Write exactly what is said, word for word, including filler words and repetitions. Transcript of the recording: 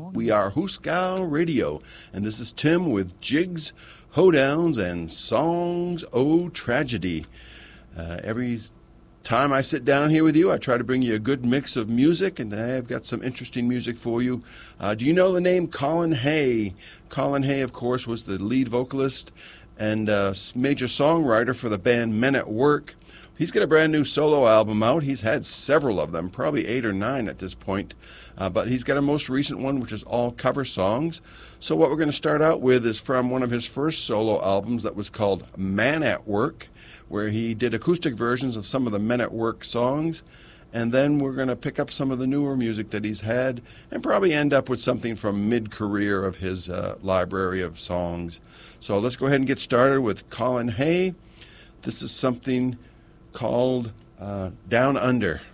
We are Hooskow Radio, and this is Tim with Jigs, Hoedowns, and Songs O' Tragedy. Uh, every time I sit down here with you, I try to bring you a good mix of music, and I've got some interesting music for you. Uh, do you know the name Colin Hay? Colin Hay, of course, was the lead vocalist and uh, major songwriter for the band Men at Work. He's got a brand new solo album out. He's had several of them, probably eight or nine at this point. Uh, but he's got a most recent one, which is all cover songs. So what we're going to start out with is from one of his first solo albums that was called Man at Work, where he did acoustic versions of some of the Men at Work songs. And then we're going to pick up some of the newer music that he's had and probably end up with something from mid-career of his uh, library of songs. So let's go ahead and get started with Colin Hay. This is something called uh, Down Under.